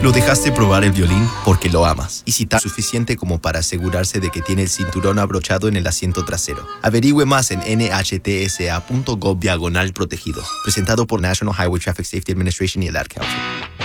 Lo dejaste probar el violín porque lo amas. Y si tan suficiente como para asegurarse de que tiene el cinturón abrochado en el asiento trasero. Averigüe más en nhtsa.gov/protegidos. Presentado por National Highway Traffic Safety Administration y el Ad Council.